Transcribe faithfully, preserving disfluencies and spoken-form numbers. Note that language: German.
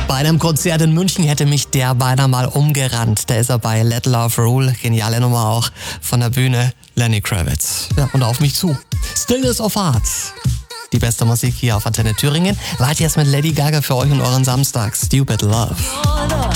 Bei einem Konzert in München hätte mich der beinahe mal umgerannt. Da ist er bei Let Love Rule. Geniale Nummer auch von der Bühne. Lenny Kravitz. Ja, und auf mich zu. Stillness of Heart. Die beste Musik hier auf Antenne Thüringen. Wart jetzt mit Lady Gaga für euch und euren Samstag. Stupid Love.